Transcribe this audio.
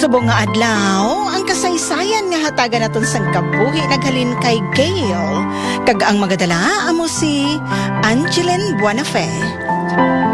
Subong nga adlaw, ang kasaysayan nga hatagan naton sang kabuhi naghalin kay Gail. Kag ang magadala amo si Angeline Buenafe.